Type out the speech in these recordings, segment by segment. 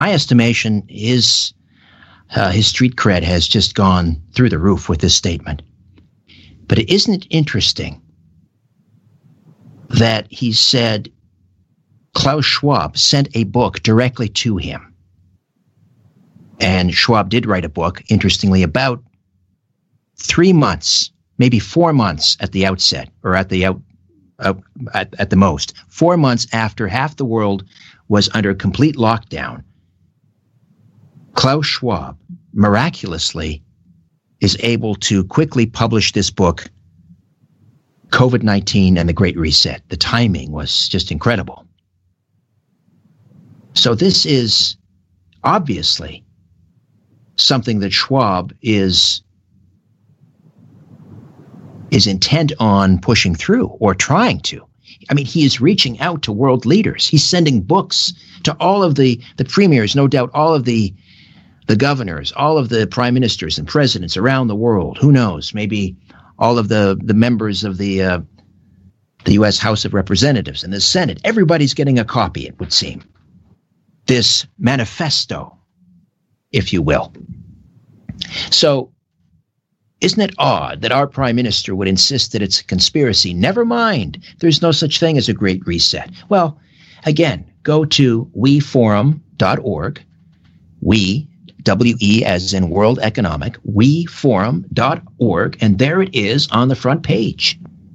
my estimation, his street cred has just gone through the roof with this statement. But isn't it interesting that he said Klaus Schwab sent a book directly to him? And Schwab did write a book, interestingly, about 3 months, maybe 4 months at the outset, or at the most, 4 months after half the world was under complete lockdown. Klaus Schwab miraculously is able to quickly publish this book, COVID-19 and the Great Reset. The timing was just incredible. So this is obviously something that Schwab is intent on pushing through or trying to. I mean, he is reaching out to world leaders. He's sending books to all of the premiers, no doubt, all of the governors, all of the prime ministers and presidents around the world. Who knows? Maybe all of the members of the U.S. House of Representatives and the Senate. Everybody's getting a copy, it would seem. This manifesto, if you will. So, isn't it odd that our prime minister would insist that it's a conspiracy? Never mind, there's no such thing as a Great Reset. Well, again, go to weforum.org, W-E as in World Economic, weforum.org, and there it is on the front page.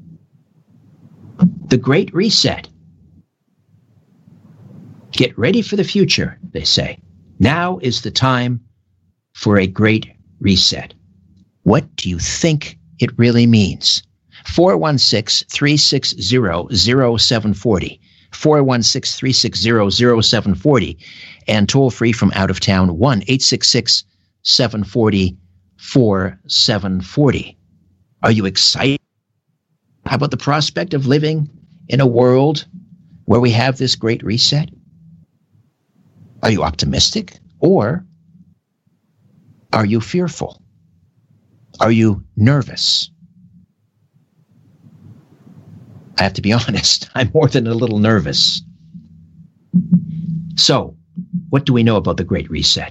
The Great Reset. Get ready for the future, they say. Now is the time for a Great Reset. What do you think it really means? 416-360-0740. 416-360-0740. And toll free from out of town, 1-866-740-4740. Are you excited about the prospect of living in a world where we have this Great Reset? Are you optimistic, or are you fearful? Are you nervous? I have to be honest, I'm more than a little nervous. So, what do we know about the Great Reset?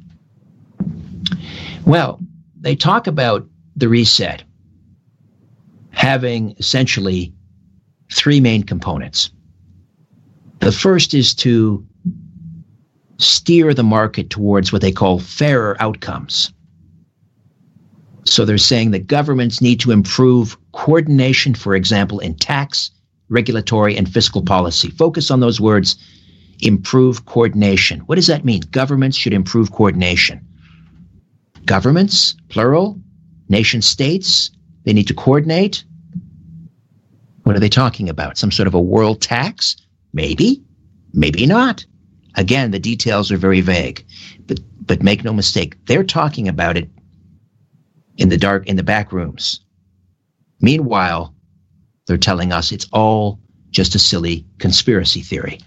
Well, they talk about the reset having essentially three main components. The first is to steer the market towards what they call fairer outcomes. So they're saying that governments need to improve coordination, for example, in tax, regulatory, and fiscal policy. Focus on those words, improve coordination. What does that mean? Governments should improve coordination. Governments, plural, nation states, they need to coordinate. What are they talking about? Some sort of a world tax? Maybe, maybe not. Again, the details are very vague, but make no mistake, they're talking about it in the dark, in the back rooms. Meanwhile, they're telling us it's all just a silly conspiracy theory.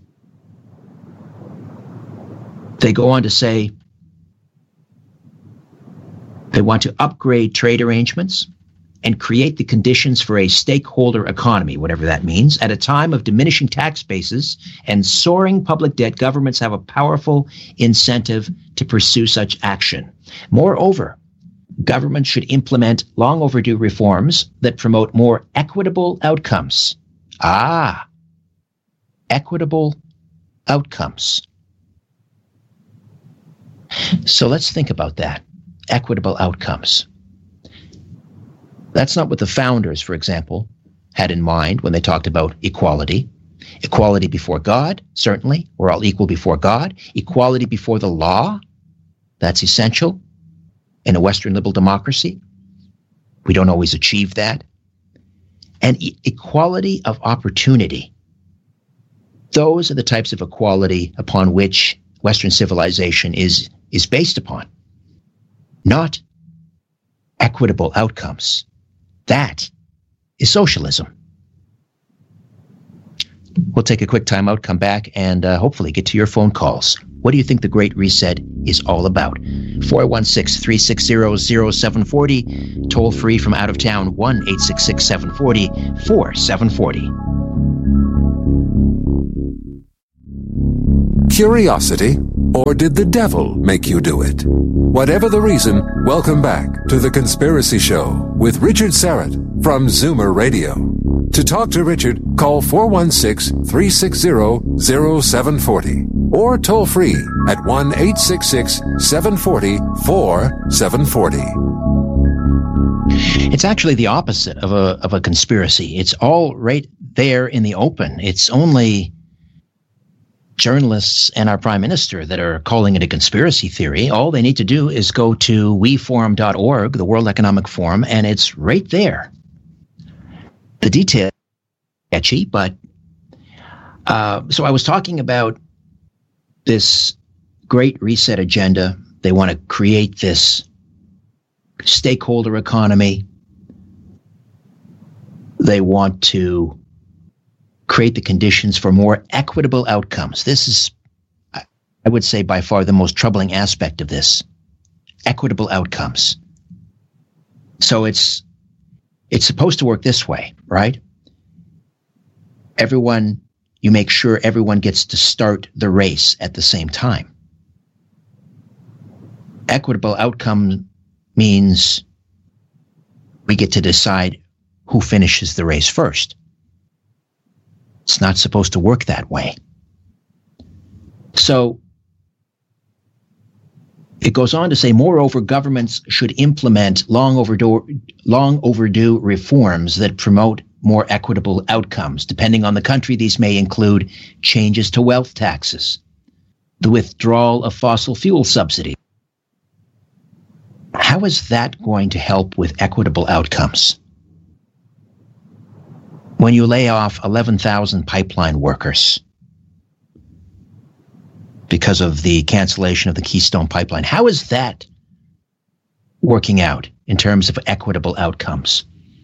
They go on to say they want to upgrade trade arrangements and create the conditions for a stakeholder economy, whatever that means. At a time of diminishing tax bases and soaring public debt, governments have a powerful incentive to pursue such action. Moreover, governments should implement long overdue reforms that promote more equitable outcomes. Equitable outcomes. So let's think about that. Equitable outcomes. That's not what the founders, for example, had in mind when they talked about equality. Equality before God, certainly. We're all equal before God. Equality before the law. That's essential in a Western liberal democracy. We don't always achieve that. And equality of opportunity. Those are the types of equality upon which Western civilization is based upon. Not equitable outcomes. That is socialism. We'll take a quick time out, come back, and hopefully get to your phone calls. What do you think the Great Reset is all about? 416-360-0740. Toll free from out of town, 1-866-740-4740. Curiosity? Or did the devil make you do it? Whatever the reason, welcome back to The Conspiracy Show with Richard Syrett from Zoomer Radio. To talk to Richard, call 416-360-0740 or toll free at 1-866-740-4740. It's actually the opposite of a conspiracy. It's all right there in the open. It's only journalists and our prime minister that are calling it a conspiracy theory. All they need to do is go to weforum.org, the World Economic Forum, and it's right there. The detail sketchy, but so I was talking about this Great Reset agenda. They want to create this stakeholder economy. They want to create the conditions for more equitable outcomes. This is, I would say, by far the most troubling aspect of this. Equitable outcomes. So it's supposed to work this way, right? You make sure everyone gets to start the race at the same time. Equitable outcome means we get to decide who finishes the race first. It's not supposed to work that way. So it goes on to say, moreover, governments should implement long overdue reforms that promote more equitable outcomes. Depending on the country, these may include changes to wealth taxes, the withdrawal of fossil fuel subsidies. How is that going to help with equitable outcomes? When you lay off 11,000 pipeline workers because of the cancellation of the Keystone Pipeline, how is that working out in terms of equitable outcomes?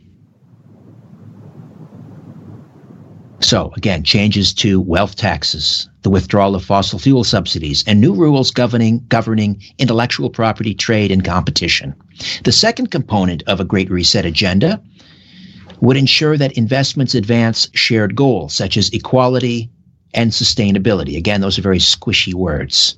So, again, changes to wealth taxes, the withdrawal of fossil fuel subsidies, and new rules governing intellectual property, trade, and competition. The second component of a Great Reset agenda would ensure that investments advance shared goals, such as equality and sustainability. Again, those are very squishy words.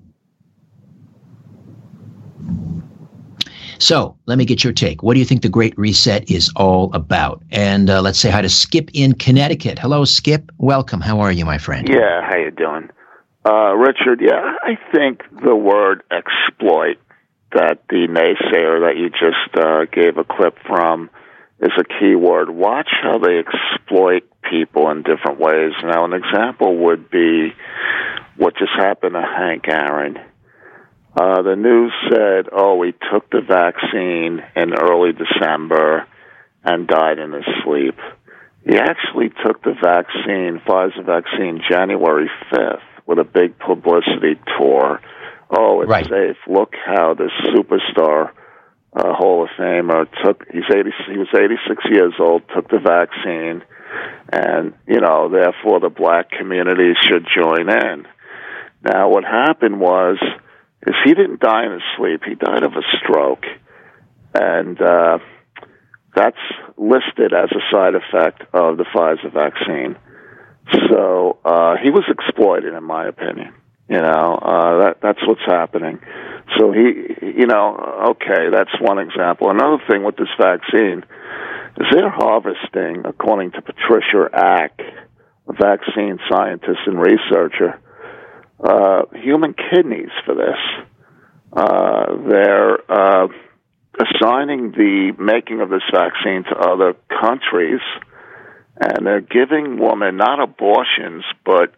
So let me get your take. What do you think the Great Reset is all about? And let's say hi to Skip in Connecticut. Hello, Skip. Welcome. How are you, my friend? Yeah, how you doing? Richard, I think the word exploit that the naysayer that you just gave a clip from is a key word. Watch how they exploit people in different ways. Now, an example would be what just happened to Hank Aaron. The news said, he took the vaccine in early December and died in his sleep. He actually took the vaccine, Pfizer vaccine, January 5th with a big publicity tour. It's right. Safe. Look how this superstar Hall of Famer he was 86 years old, took the vaccine, and, therefore the black community should join in. Now, what happened is he didn't die in his sleep. He died of a stroke. And that's listed as a side effect of the Pfizer vaccine. So he was exploited, in my opinion. That's what's happening. So that's one example. Another thing with this vaccine is they're harvesting, according to Patricia Ack, a vaccine scientist and researcher, human kidneys for this. They're assigning the making of this vaccine to other countries, and they're giving women not abortions, but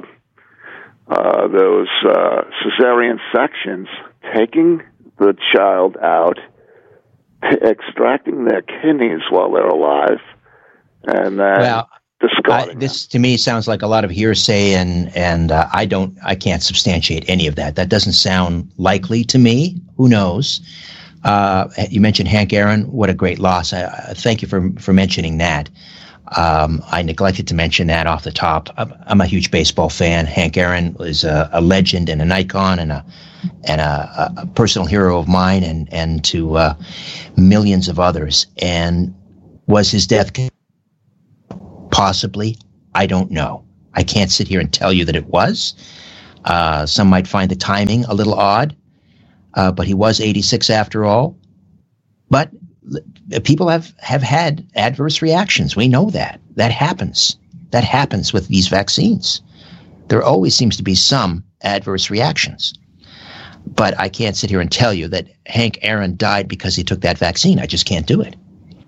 those cesarean sections, taking the child out, extracting their kidneys while they're alive, and then discarding this to me sounds like a lot of hearsay, and I can't substantiate any of that. That doesn't sound likely to me. Who knows? You mentioned Hank Aaron. What a great loss. Thank you for mentioning that. I neglected to mention that off the top. I'm a huge baseball fan. Hank Aaron is a legend and an icon and a personal hero of mine and to millions of others. And was his death possibly? I don't know. I can't sit here and tell you that it was. Some might find the timing a little odd, but he was 86 after all. But people have had adverse reactions. We know that. That happens. That happens with these vaccines. There always seems to be some adverse reactions. But I can't sit here and tell you that Hank Aaron died because he took that vaccine. I just can't do it.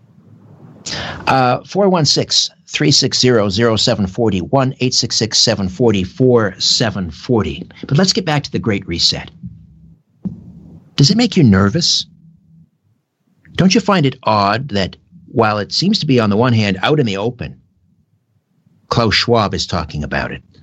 416-360-0740, 1-866-740-4740. But let's get back to the Great Reset. Does it make you nervous? Don't you find it odd that while it seems to be on the one hand out in the open, Klaus Schwab is talking about it.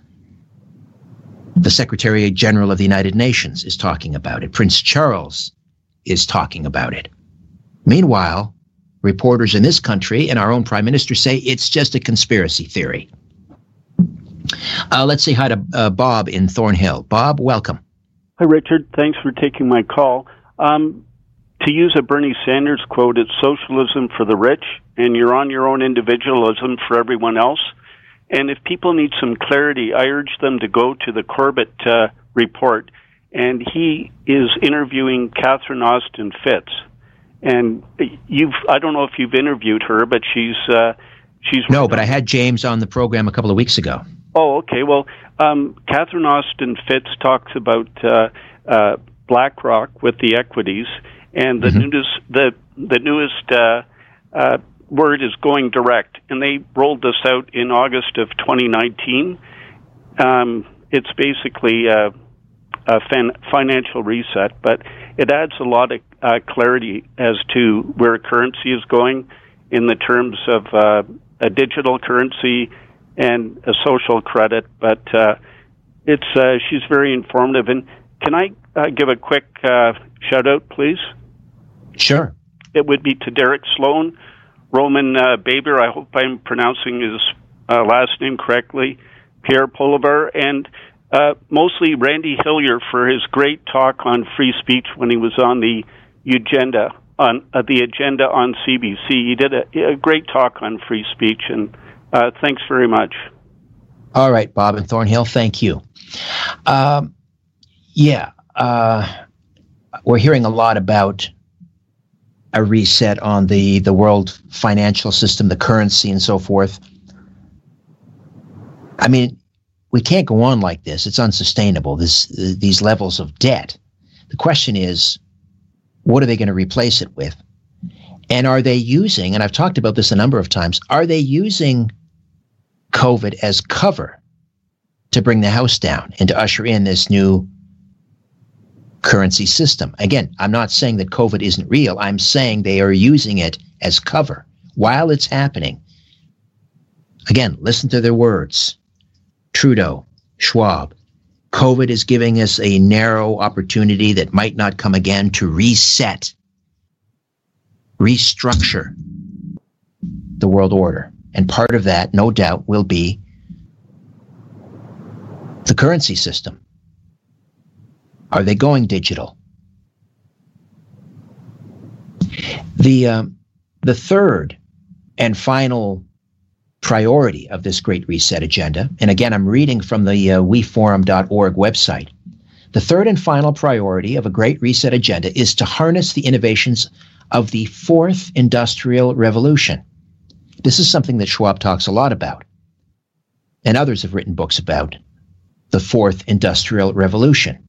The Secretary General of the United Nations is talking about it. Prince Charles is talking about it. Meanwhile, reporters in this country and our own Prime Minister say it's just a conspiracy theory. Let's say hi to Bob in Thornhill. Bob, welcome. Hi, Richard. Thanks for taking my call. To use a Bernie Sanders quote, it's socialism for the rich, and you're on your own individualism for everyone else. And if people need some clarity, I urge them to go to the Corbett report, and he is interviewing Catherine Austin Fitts. And I don't know if you've interviewed her, but she's No, but I had James on the program a couple of weeks ago. Oh, okay. Well, Catherine Austin Fitts talks about BlackRock with the equities, and the newest word is going direct, and they rolled this out in August of 2019. It's basically a financial reset, but it adds a lot of clarity as to where currency is going in the terms of a digital currency and a social credit. But she's very informative. And can I give a quick shout out, please? Sure. It would be to Derek Sloan, Roman Baber, I hope I'm pronouncing his last name correctly, Pierre Polivar, and mostly Randy Hillier for his great talk on free speech when he was on the agenda on CBC. He did a great talk on free speech, and thanks very much. All right, Bob in Thornhill, thank you. We're hearing a lot about a reset on the world financial system, the currency, and so forth. I mean, we can't go on like this. It's unsustainable, these levels of debt. The question is, what are they going to replace it with? And are they using, and I've talked about this a number of times, are they using COVID as cover to bring the house down and to usher in this new currency system? Again, I'm not saying that COVID isn't real. I'm saying they are using it as cover while it's happening. Again, listen to their words. Trudeau, Schwab, COVID is giving us a narrow opportunity that might not come again to reset, restructure the world order. And part of that, no doubt, will be the currency system. Are they going digital? The third and final priority of this Great Reset agenda, and again, I'm reading from the weforum.org website. The third and final priority of a Great Reset agenda is to harness the innovations of the fourth industrial revolution. This is something that Schwab talks a lot about, and others have written books about the fourth industrial revolution,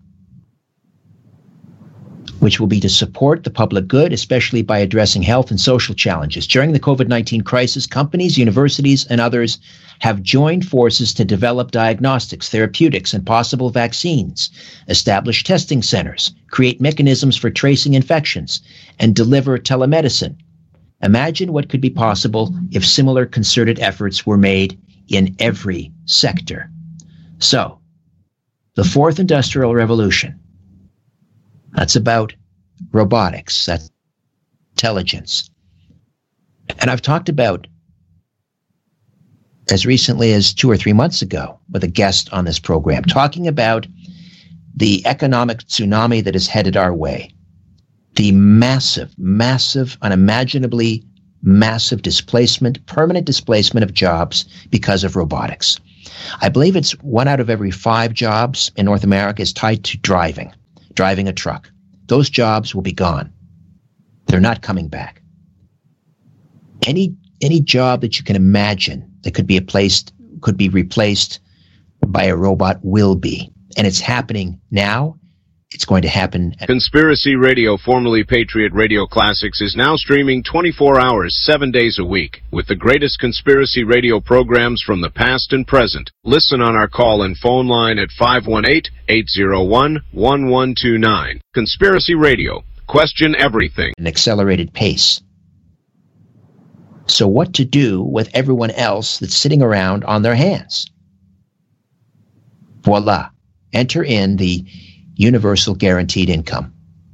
which will be to support the public good, especially by addressing health and social challenges. During the COVID-19 crisis, companies, universities, and others have joined forces to develop diagnostics, therapeutics, and possible vaccines, establish testing centers, create mechanisms for tracing infections, and deliver telemedicine. Imagine what could be possible if similar concerted efforts were made in every sector. So, the fourth industrial revolution, that's about robotics, that's intelligence. And I've talked about, as recently as 2 or 3 months ago, with a guest on this program, talking about the economic tsunami that is headed our way, the massive, unimaginably massive displacement, permanent displacement of jobs because of robotics. I believe it's 1 out of every 5 jobs in North America is tied to driving a truck. Those jobs will be gone. They're not coming back. Any job that you can imagine that could be replaced by a robot will be. And it's happening now. It's going to happen. Conspiracy Radio, formerly Patriot Radio Classics, is now streaming 24 hours, 7 days a week, with the greatest conspiracy radio programs from the past and present. Listen on our call and phone line at 518-801-1129. Conspiracy Radio. Question everything. An accelerated pace. So what to do with everyone else that's sitting around on their hands? Voila. Enter in the universal guaranteed income.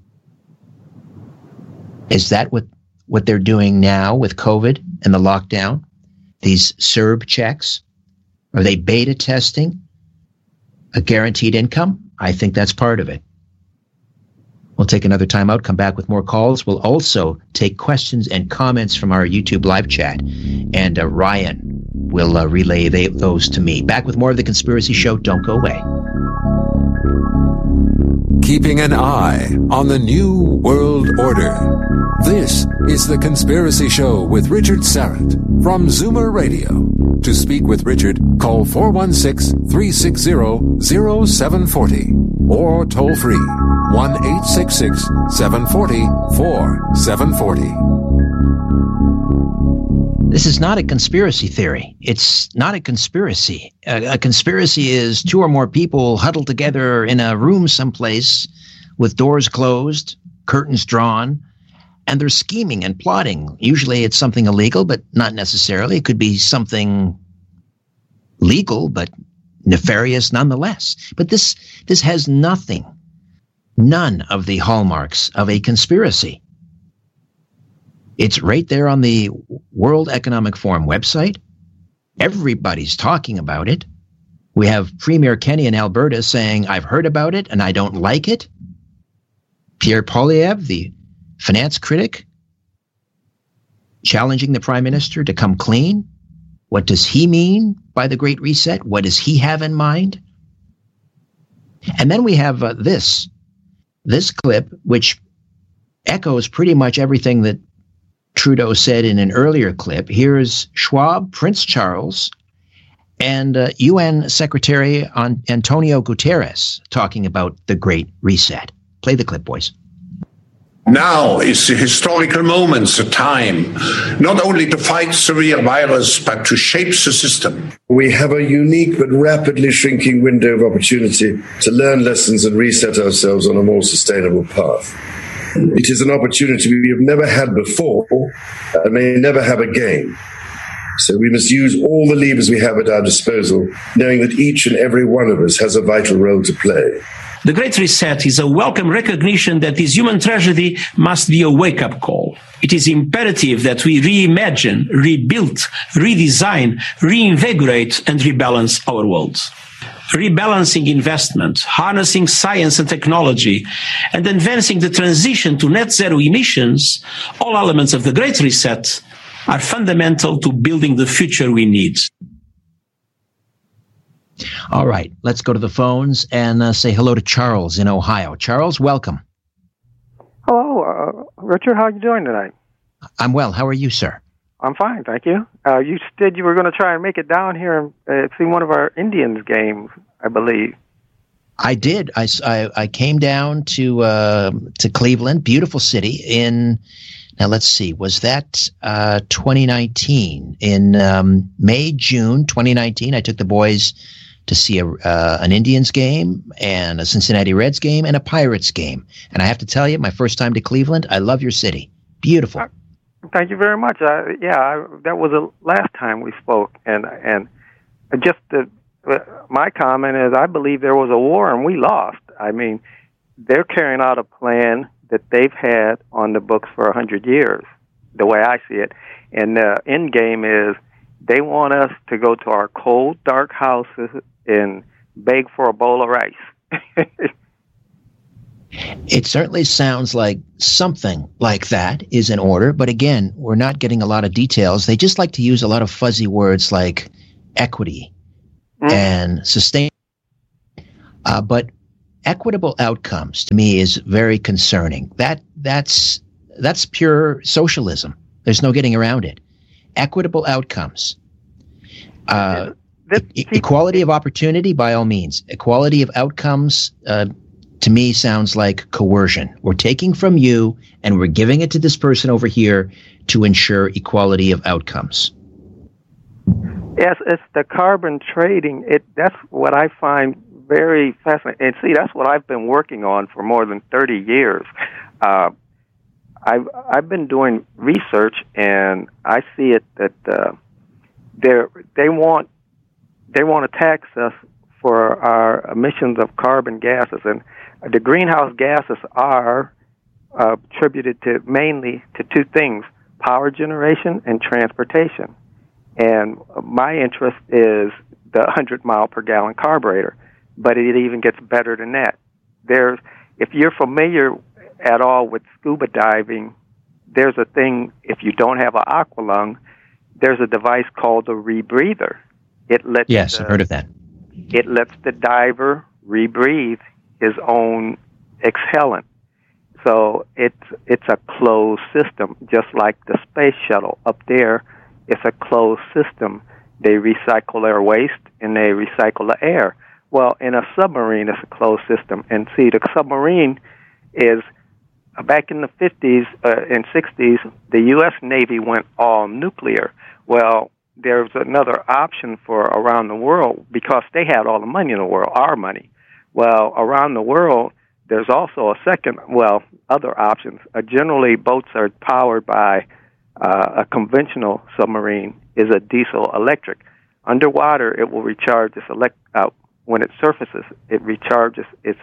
Is that what they're doing now with COVID and the lockdown? These CERB checks? Are they beta testing a guaranteed income? I think that's part of it. We'll take another time out, come back with more calls. We'll also take questions and comments from our YouTube live chat. And Ryan will relay those to me. Back with more of The Conspiracy Show. Don't go away. Keeping an eye on the New World Order. This is The Conspiracy Show with Richard Syrett from Zoomer Radio. To speak with Richard, call 416-360-0740 or toll free 1-866-740-4740. This is not a conspiracy theory. It's not a conspiracy. A conspiracy is 2 or more people huddled together in a room someplace with doors closed, curtains drawn, and they're scheming and plotting. Usually it's something illegal, but not necessarily. It could be something legal, but nefarious nonetheless. But this has none of the hallmarks of a conspiracy. It's right there on the World Economic Forum website. Everybody's talking about it. We have Premier Kenney in Alberta saying, I've heard about it and I don't like it. Pierre Poilievre, the finance critic, challenging the Prime Minister to come clean. What does he mean by the Great Reset? What does he have in mind? And then we have this clip, which echoes pretty much everything that Trudeau said in an earlier clip. Here's Schwab, Prince Charles, and UN Secretary Antonio Guterres talking about the Great Reset. Play the clip, boys. Now is the historical moment, the time, not only to fight severe virus, but to shape the system. We have a unique but rapidly shrinking window of opportunity to learn lessons and reset ourselves on a more sustainable path. It is an opportunity we have never had before and may never have again. So we must use all the levers we have at our disposal, knowing that each and every one of us has a vital role to play. The Great Reset is a welcome recognition that this human tragedy must be a wake-up call. It is imperative that we reimagine, rebuild, redesign, reinvigorate, and rebalance our world. Rebalancing investment, harnessing science and technology, and advancing the transition to net zero emissions, all elements of the Great Reset, are fundamental to building the future we need. All right, let's go to the phones and say hello to Charles in Ohio. Charles, welcome. Hello, Richard. How are you doing tonight? I'm well. How are you, sir? I'm fine, thank you. You said you were going to try and make it down here and see one of our Indians games, I believe. I did. I came down to Cleveland, beautiful city. Now let's see, was that 2019? In May, June 2019, I took the boys to see an Indians game and a Cincinnati Reds game and a Pirates game. And I have to tell you, my first time to Cleveland, I love your city. Beautiful. Thank you very much. That was the last time we spoke. And just my comment is I believe there was a war and we lost. I mean, they're carrying out a plan that they've had on the books for 100 years, the way I see it. And the end game is they want us to go to our cold, dark houses and beg for a bowl of rice. It certainly sounds like something like that is in order. But again, we're not getting a lot of details. They just like to use a lot of fuzzy words like equity and sustain. But equitable outcomes to me is very concerning. That's pure socialism. There's no getting around it. Equitable outcomes. Equality of opportunity, by all means. Equality of outcomes, to me, sounds like coercion. We're taking from you and we're giving it to this person over here to ensure equality of outcomes. Yes, it's the carbon trading. That's what I find very fascinating. And see, that's what I've been working on for more than 30 years. I've been doing research, and I see it that they want to tax us for our emissions of carbon gases, and the greenhouse gases are attributed mainly to two things: power generation and transportation. And my interest is the 100-mile-per-gallon carburetor, but it even gets better than that. If you're familiar at all with scuba diving, there's a thing, if you don't have an aqualung, there's a device called a rebreather. Yes, I've heard of that. It lets the diver rebreathe his own exhalant. So it's a closed system, just like the space shuttle up there. It's a closed system. They recycle their waste and they recycle the air. Well, in a submarine, it's a closed system. And see, the submarine is, back in the 50s and 60s, the U.S. Navy went all nuclear. Well, there's another option for around the world because they had all the money in the world, our money. Well, around the world, there's also other options. Generally, boats are powered by a conventional submarine is a diesel electric. Underwater, it will recharge when it surfaces, it recharges its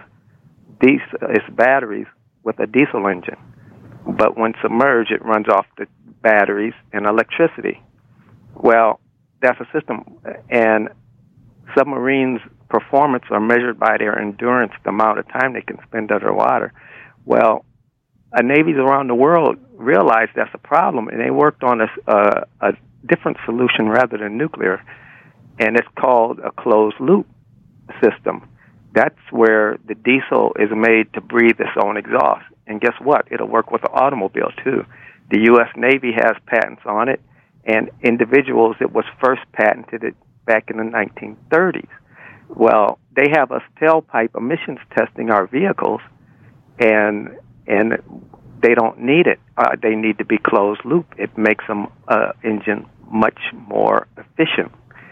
batteries with a diesel engine. But when submerged, it runs off the batteries and electricity. Well, that's a system. And submarines' performance are measured by their endurance, the amount of time they can spend underwater. Well, navies around the world realized that's a problem, and they worked on a different solution rather than nuclear, and it's called a closed-loop system. That's where the diesel is made to breathe its own exhaust. And guess what? It'll work with the automobile, too. The U.S. Navy has patents on it, and individuals, it was first patented back in the 1930s. Well, they have us tailpipe emissions testing our vehicles, and they don't need it. They need to be closed loop. It makes them engine much more efficient.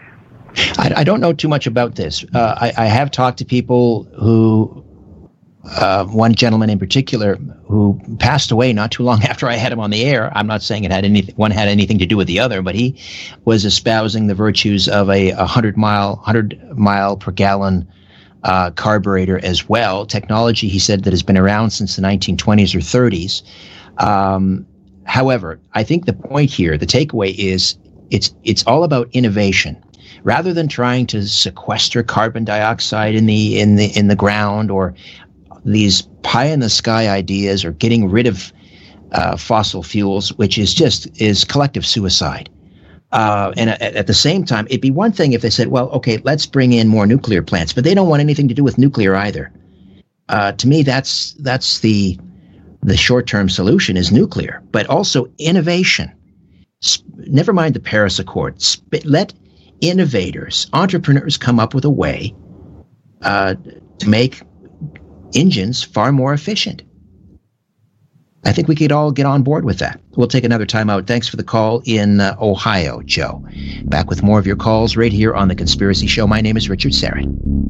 I don't know too much about this. I have talked to people who, one gentleman in particular, who passed away not too long after I had him on the air. I'm not saying one had anything to do with the other, but he was espousing the virtues of a 100 mile per gallon carburetor as well. Technology, he said, that has been around since the 1920s or 30s. However, I think the point here, the takeaway is, it's all about innovation. Rather than trying to sequester carbon dioxide in the ground, or these pie in the sky ideas, or getting rid of fossil fuels, which is collective suicide. And at the same time, it'd be one thing if they said, well, okay, let's bring in more nuclear plants, but they don't want anything to do with nuclear either. To me, that's the short-term solution is nuclear, but also innovation. Never mind the Paris Accord. Let innovators, entrepreneurs come up with a way to make engines far more efficient. I think we could all get on board with that. We'll take another time out. Thanks for the call in Ohio, Joe. Back with more of your calls right here on The Conspiracy Show. My name is Richard Syrett.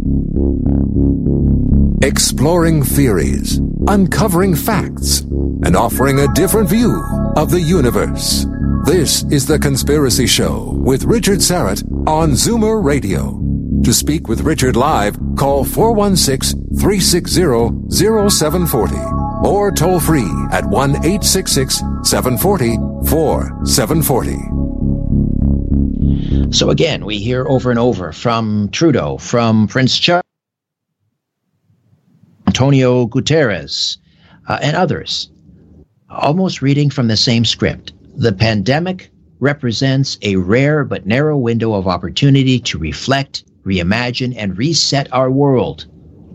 Exploring theories, uncovering facts, and offering a different view of the universe. This is The Conspiracy Show with Richard Syrett on Zoomer Radio. To speak with Richard live, call 416-360-0740 or toll free at 1-866-740-4740. So again, we hear over and over from Trudeau, from Prince Charles, Antonio Guterres, and others, almost reading from the same script. The pandemic represents a rare but narrow window of opportunity to reflect reimagine, and reset our world.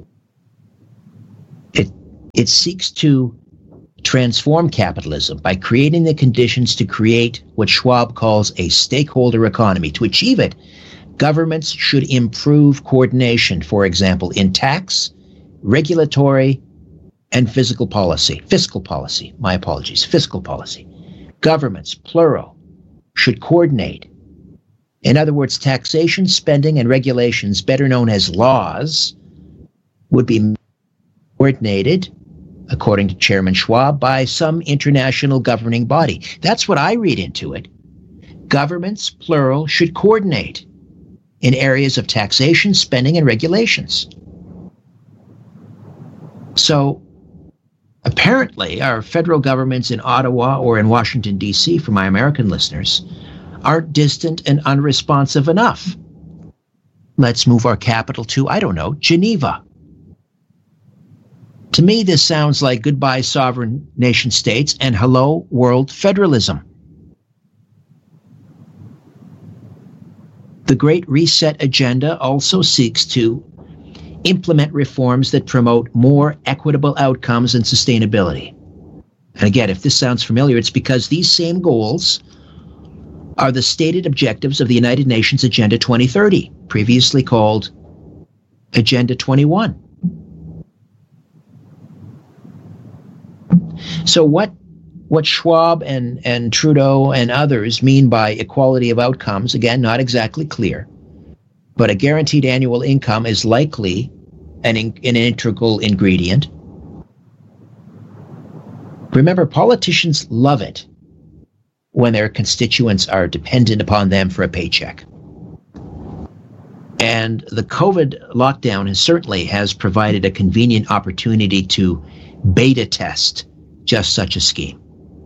It seeks to transform capitalism by creating the conditions to create what Schwab calls a stakeholder economy. To achieve it, governments should improve coordination, for example, in tax, regulatory, and fiscal policy. Governments, plural, should coordinate. In other words, taxation, spending, and regulations, better known as laws, would be coordinated, according to Chairman Schwab, by some international governing body. That's what I read into it. Governments, plural, should coordinate in areas of taxation, spending, and regulations. So, apparently, our federal governments in Ottawa or in Washington, D.C., for my American listeners, aren't distant and unresponsive enough. Let's move our capital to, I don't know, Geneva. To me, this sounds like goodbye sovereign nation states and hello world federalism. The Great Reset agenda also seeks to implement reforms that promote more equitable outcomes and sustainability. And again, if this sounds familiar, it's because these same goals are the stated objectives of the United Nations Agenda 2030, previously called Agenda 21. So what Schwab and Trudeau and others mean by equality of outcomes, again, not exactly clear, but a guaranteed annual income is likely an integral ingredient. Remember, politicians love it when their constituents are dependent upon them for a paycheck. And the COVID lockdown certainly has provided a convenient opportunity to beta test just such a scheme.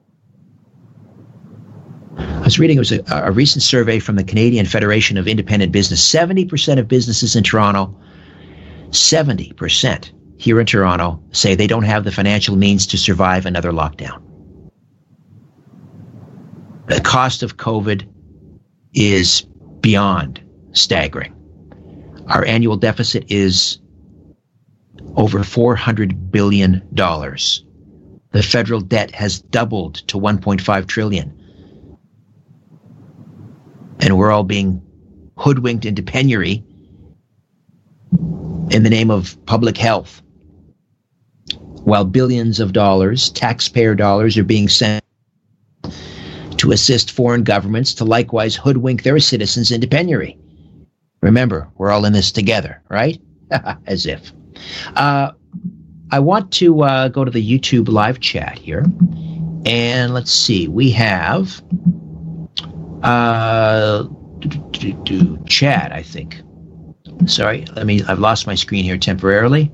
I was reading, it was a recent survey from the Canadian Federation of Independent Business. 70% of businesses in Toronto, 70% here in Toronto, say they don't have the financial means to survive another lockdown. The cost of COVID is beyond staggering. Our annual deficit is over $400 billion. The federal debt has doubled to $1.5 trillion. And we're all being hoodwinked into penury in the name of public health, while billions of dollars, taxpayer dollars, are being sent to assist foreign governments to likewise hoodwink their citizens into penury. Remember, we're all in this together, right? As if. I want to go to the YouTube live chat here. And let's see, we have Chad, I think. Sorry, I've lost my screen here temporarily.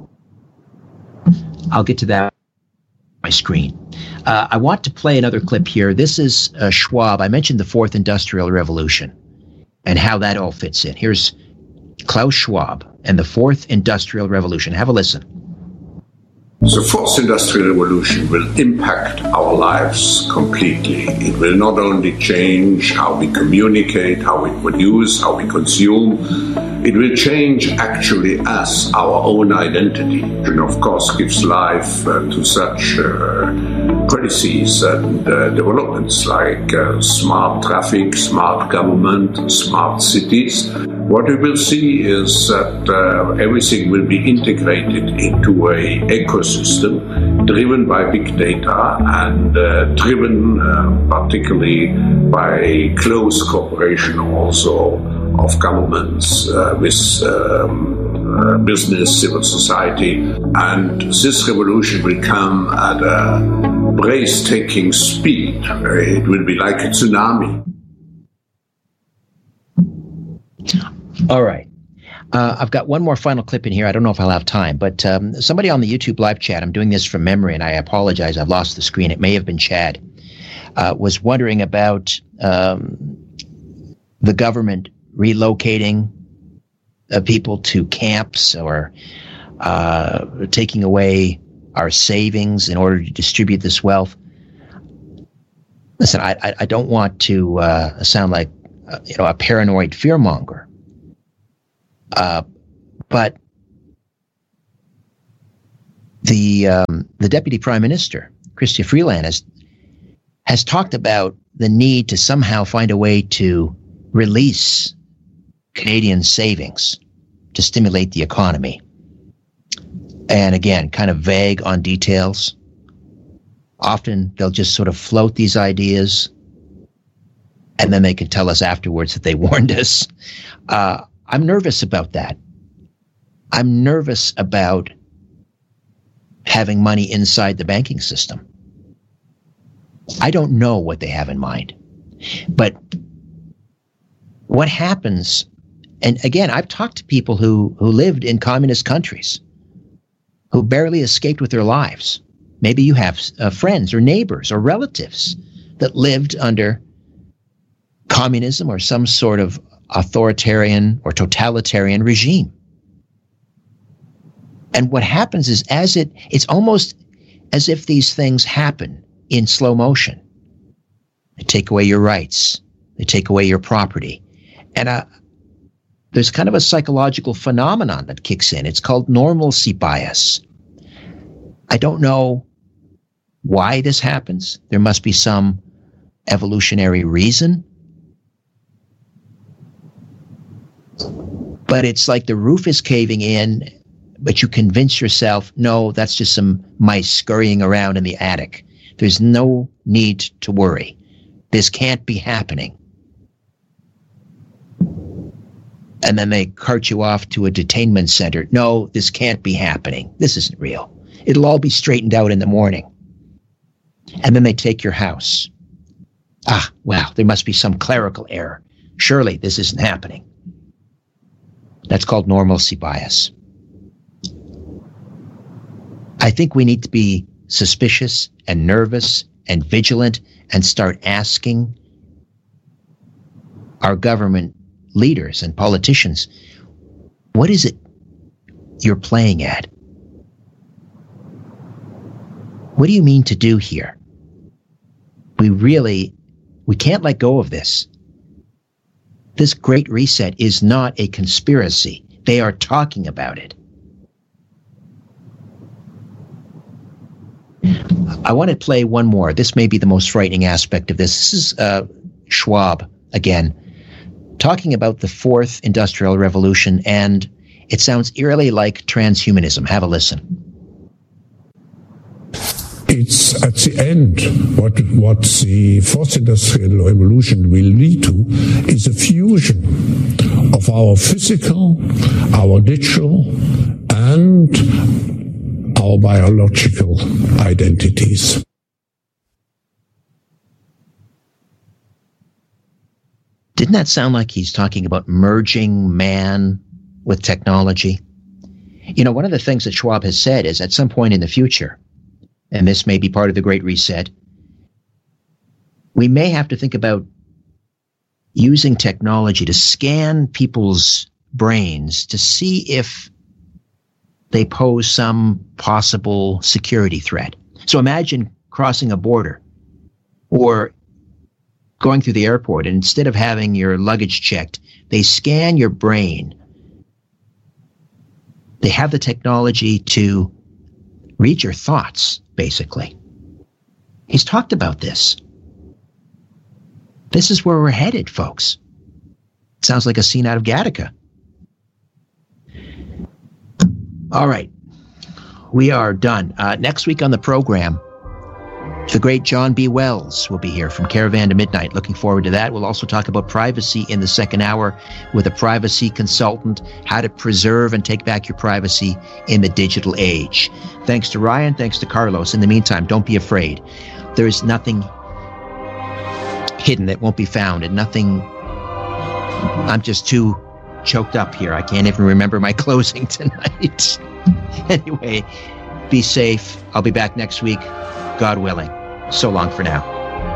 I'll get to that on my screen. I want to play another clip here. This is Schwab. I mentioned the Fourth Industrial Revolution and how that all fits in. Here's Klaus Schwab and the Fourth Industrial Revolution. Have a listen. The Fourth Industrial Revolution will impact our lives completely. It will not only change how we communicate, how we produce, how we consume. It will change actually us, our own identity, and of course gives life to such policies and developments like smart traffic, smart government, smart cities. What we will see is that everything will be integrated into an ecosystem driven by big data and driven particularly by close cooperation also of governments with business, civil society. And this revolution will come at a breathtaking speed. It will be like a tsunami. All right. I've got one more final clip in here. I don't know if I'll have time, but somebody on the YouTube live chat, I'm doing this from memory, and I apologize. I've lost the screen. It may have been Chad, was wondering about the government relocating people to camps or taking away our savings in order to distribute this wealth. Listen, I don't want to sound like a paranoid fearmonger. But the Deputy Prime Minister, Chrystia Freeland, has talked about the need to somehow find a way to release Canadian savings to stimulate the economy. And again, kind of vague on details. Often they'll just sort of float these ideas, and then they can tell us afterwards that they warned us. I'm nervous about that. I'm nervous about having money inside the banking system. I don't know what they have in mind. But what happens, and again, I've talked to people who lived in communist countries, who barely escaped with their lives. Maybe you have friends or neighbors or relatives that lived under communism or some sort of authoritarian or totalitarian regime. And what happens is, it's almost as if these things happen in slow motion. They take away your rights. They take away your property. And there's kind of a psychological phenomenon that kicks in. It's called normalcy bias. I don't know why this happens. There must be some evolutionary reason. But it's like the roof is caving in, but you convince yourself, no, that's just some mice scurrying around in the attic. There's no need to worry. This can't be happening. And then they cart you off to a detainment center. No, this can't be happening. This isn't real. It'll all be straightened out in the morning. And then they take your house. Well, there must be some clerical error. Surely this isn't happening. That's called normalcy bias. I think we need to be suspicious and nervous and vigilant and start asking our government leaders and politicians, what is it you're playing at? What do you mean to do here? We can't let go of this. This Great Reset is not a conspiracy. They are talking about it. I want to play one more. This may be the most frightening aspect of this. This is Schwab again, talking about the fourth industrial revolution, and it sounds eerily like transhumanism. Have a listen. It's at the end, what the fourth industrial revolution will lead to is a fusion of our physical, our digital, and our biological identities. Didn't that sound like he's talking about merging man with technology? You know, one of the things that Schwab has said is at some point in the future, and this may be part of the Great Reset, we may have to think about using technology to scan people's brains to see if they pose some possible security threat. So imagine crossing a border or going through the airport, and instead of having your luggage checked, they scan your brain. They have the technology to read your thoughts, basically. He's talked about this. This is where we're headed, folks. It sounds like a scene out of Gattaca. All right. We are done. Next week on the program, the great John B. Wells will be here from Caravan to Midnight. Looking forward to that. We'll also talk about privacy in the second hour with a privacy consultant, how to preserve and take back your privacy in the digital age. Thanks to Ryan. Thanks to Carlos. In the meantime, don't be afraid. There is nothing hidden that won't be found, and nothing. I'm just too choked up here. I can't even remember my closing tonight. Anyway, be safe. I'll be back next week, God willing. So long for now.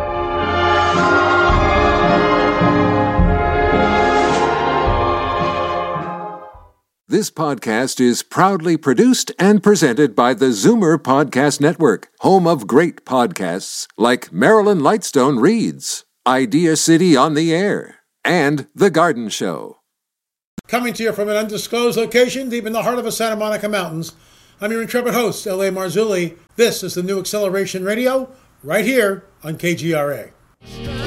This podcast is proudly produced and presented by the Zoomer Podcast Network, home of great podcasts like Marilyn Lightstone Reads, Idea City on the Air, and The Garden Show. Coming to you from an undisclosed location deep in the heart of the Santa Monica Mountains, I'm your intrepid host, L.A. Marzulli. This is the New Acceleration Radio, right here on KGRA.